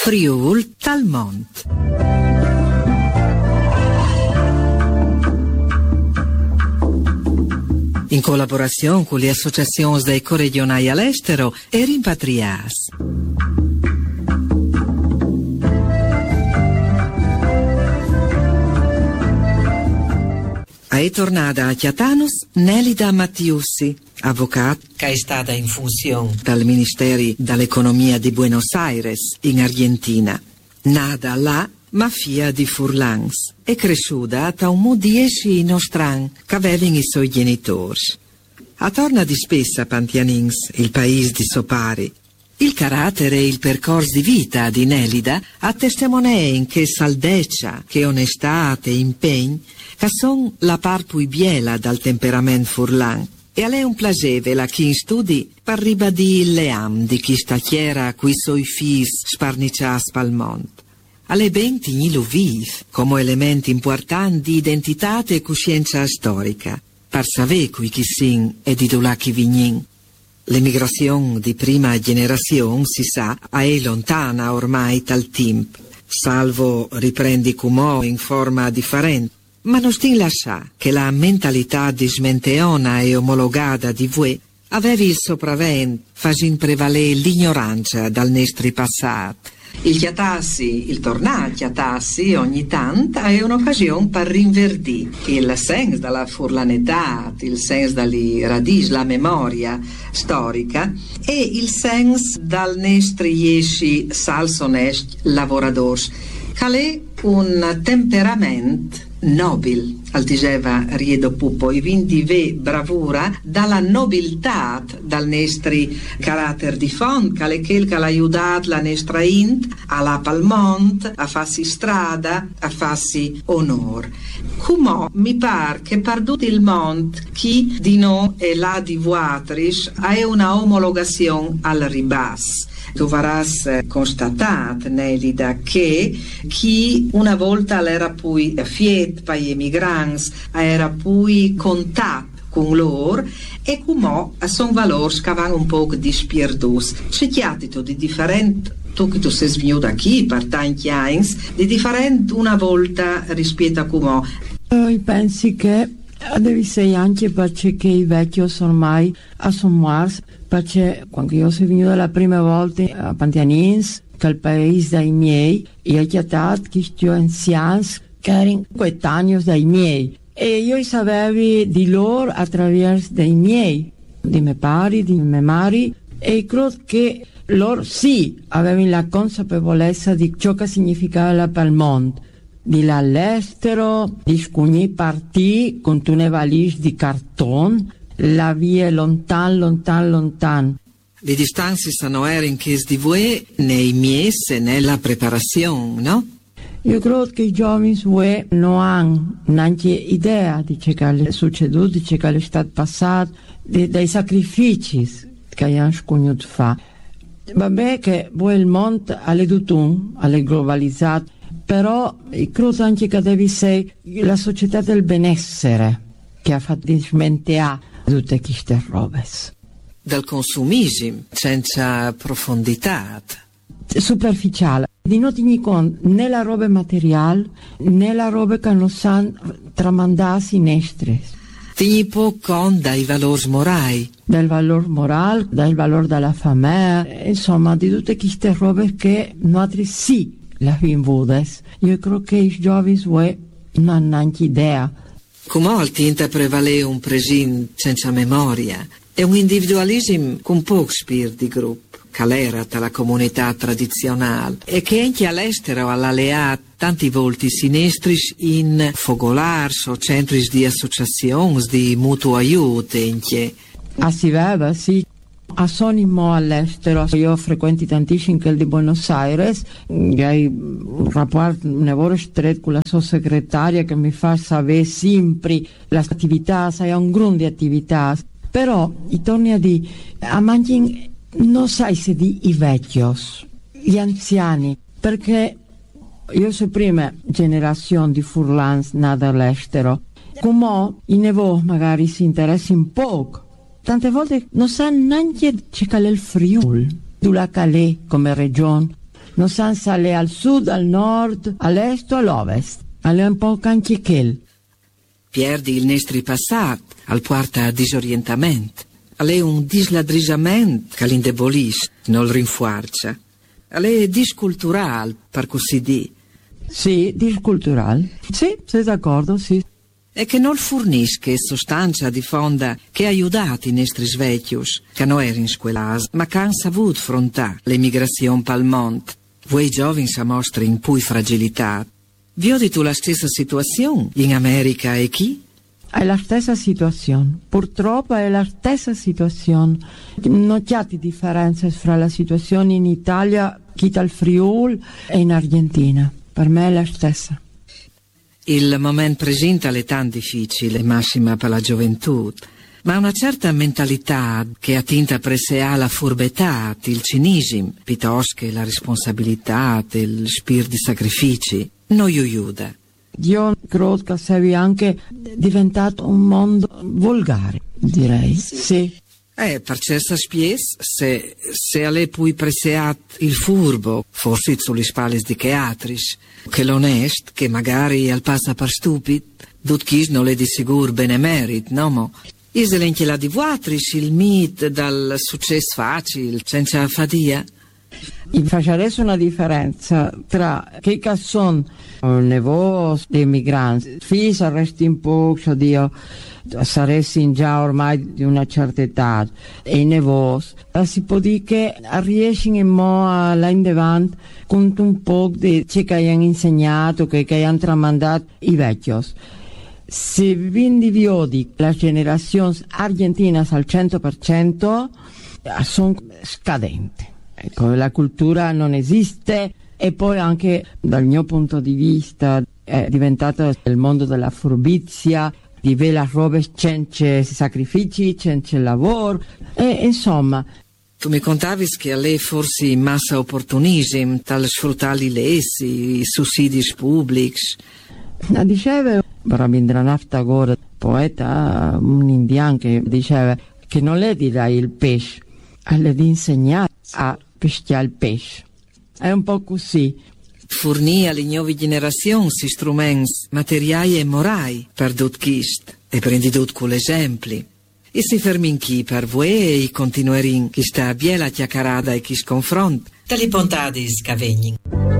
Friul Talmont. In collaborazione con le associazioni dei coregionali all'estero e rimpatriati. È tornata a Chiatanus Nelida Mattiussi, avvocato che è stata in funzione dal Ministero dell'Economia di Buenos Aires in Argentina. Nata là, ma figlia di Furlans, è cresciuta da un 10 nostran che avevano i suoi genitori. A torna di spessa Pantianins, il paese di Sopari. Il carattere e il percorso di vita di Nelida attestimoniano che saldezza, che onestà e impegno, che sono la par più biela dal temperamento furlan. E a lei un piacere la chi in studi per ribadire il leam di chi sta chiera coi suoi figli sparniciati al mondo. A lei ben tigni lo vive come elemento importante di identità e coscienza storica, per sapere qui chi sin e di dove chi vignin. L'emigrazione di prima generazione, si sa, è lontana ormai dal tempo, salvo riprendi Cumò in forma differente. Ma non stin lascia che la mentalità dismenteona e omologata di voi aveva il sopravvento, facendo prevalere l'ignoranza dal nostro passato. Il chiatassi, il tornare chiatassi ogni tanto è un'occasione per rinverdire il senso della furlanetà, il senso delle radici, la memoria storica e il senso dal nostro iesci salsonesti lavoratori, che è un temperamento nobile, al diceva Riedo Pupo, e quindi bravura dalla nobiltà dal nostro carattere di fondo, che è quel che ha aiutato la nostra int alla palmont, a farsi strada, a farsi onore. Come mi pare che per tutto il mondo chi di noi è là di vuatris ha una omologazione al ribasso. Tu varràs constatat, Nelida, che chi una volta era poi fiet per gli emigranti, era poi contatto con loro e come sono valori che vanno un po' disperdus. C'è chiatito di differente, tu che tu sei venuto qui per tanti anni, di differente una volta rispetto a come. Io penso che devi essere anche perché i vecchi ormai assommano, perché quando io sono venuta la prima volta a Pantianins, che è il paese dei miei, io ho chiamato questi anziani che erano coetanei dei miei e io sapevo di loro attraverso dei miei, di miei pari, di miei mari, e credo che loro sì avevano la consapevolezza di ciò che significava per il mondo. Di là all'estero, di scugni partì con una valigia di cartone, la via è lontano. Le distanze sono in chiesa di voi nei mies e nella preparazione, no? Io credo che i giovani non hanno neanche idea di ciò che è succeduto, di ciò che è stato passato, dei sacrifici che hanno sconosciuto fare. Vabbè che poi il mondo è tutto, è globalizzato, però credo anche che deve essere la società del benessere che ha fatto smentire tutte queste robe. Del consumismo senza profondità. Superficiale. Di non tenere conto né la roba materiale né la roba che non sanno tramandarsi in nostri. Tieni poco conto dai valori morali. Del valore morale, del valore della famiglia, insomma di tutte queste robe che noi sì la vinvudes. Io credo che i giovani non hanno neanche idea. Come al tinta prevale un presente senza memoria e un individualismo con poco spirito di gruppo, che era la comunità tradizionale e che anche all'estero all'alleato tanti volti sinistris in fogolars o centri di associazioni di mutuo aiuto. Si vede, sì. A Sonimo all'estero, io frequenti tantissimo quel di Buenos Aires, hai un rapporto, un lavoro stretto con la sua segretaria che mi fa sapere sempre le attività, sai, è un gruppo di attività, però i torni a dire, a mangiare non sai se di i vecchi, gli anziani, perché io sono prima generazione di furlans nata all'estero, come i nevò magari si interessa un po'. Tante volte non sanno neanche c'è il Friuli, dove Calais come regione, non sanno se è al sud, al nord, all'est o all'ovest. È un po' anche quel. Perdi il nostro passato, al porta a disorientamento. È un disladrigiamento che l'indebolisce, non lo rinforza. È discultural, per così dire. Sì, discultural. Sì, sei d'accordo, sì. E che non fornisce sostanza di fonda che ha aiutato i nostri svecchi, che non erano scolari, ma che hanno saputo affrontare l'emigrazione pal mondo. Voi giovani si mostrano in cui fragilità. Vi ho detto la stessa situazione in America e qui? È la stessa situazione, purtroppo è la stessa situazione. Non c'è differenze fra la situazione in Italia, chi al Friuli e in Argentina. Per me è la stessa. Il momento presente è tanto difficile, massima per la gioventù, ma una certa mentalità che attinta per sé alla furbetà, il cinismo, piuttosto che la responsabilità, il spirito di sacrifici, non aiuta. Io credo che sia anche diventato un mondo volgare, direi. Sì. Per certa spies, se lei poi preseat il furbo, forse sulle spalle di che altris, che l'onest, che magari al passa per stupid, dutchis non le di sicuro benemerit, no mo? Iselenche la di vuatris, il mit dal successo facile, senza fadia. Vi faccio adesso una differenza tra che sono nevos dei migranti, figli resti in poco, Dio, saresti già ormai di una certa età, e i nevos, si può dire che riescono a là in davanti con un po' di ciò che hanno insegnato, che hanno tramandato i vecchi. Se vi individuate la generazione argentina al 100%, sono scadenti. Ecco, la cultura non esiste e poi anche dal mio punto di vista è diventato il mondo della furbizia, di vela robe senza sacrifici, senza lavoro e insomma. Tu mi contavi che a lei forse in massa opportunismo, tal sfruttare i lessi, i sussidi pubblici. Diceva Rabindranath Tagore, poeta, un indiano, che diceva che non le dirai il pesce, le di insegnare a pescare il pesce. È un po' così. Fornì alle nuove generazioni strumenti materiali e morali per tutto e prendi tutto con l'esempio. E si fermi in chi per voi e continuerin chi sta a biela chiacchierata e chi sconfronta. Tali pontadi scavegni.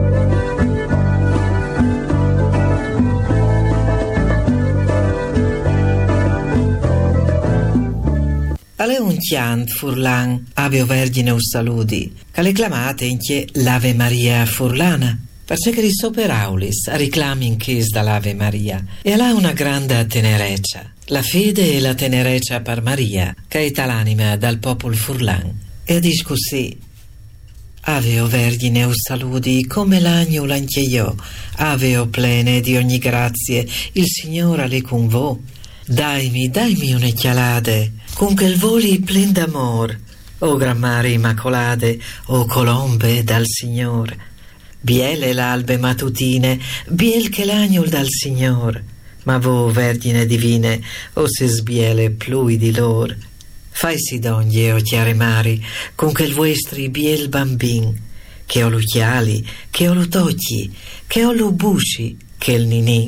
Ale un chiant furlan, Ave o Vergine us saludi, che le clamate in che l'Ave Maria furlana, perché che risoperaulis a reclami in chies dall'Ave Maria, e là una grande tenereccia, la fede e la tenereccia per Maria, che è l'anima dal popolo furlan, e dis così, Ave o Vergine us saludi, come l'agno l'anch'io, Ave o plene di ogni grazie, il Signore è con voi. Daimi un'ecchialade, con quel voli plen d'amor, o gran mare immacolade, o colombe dal Signor. Biele l'albe mattutine, biel che l'agnol dal Signor, ma vo, Vergine divine, o se sbiele plui di lor. Faisi d'ogni o chiare mari, con quel vuestri biel bambin, che o lucchiali, che o lu tocchi, che o lu busci, che il ninin.